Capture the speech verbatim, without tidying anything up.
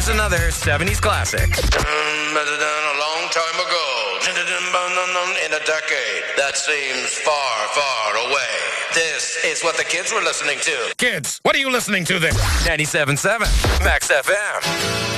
Here's another seventies classic. A long time ago, in a decade that seems far, far away. This is what the kids were listening to. Kids, what are you listening to then? ninety-seven point seven Max F M.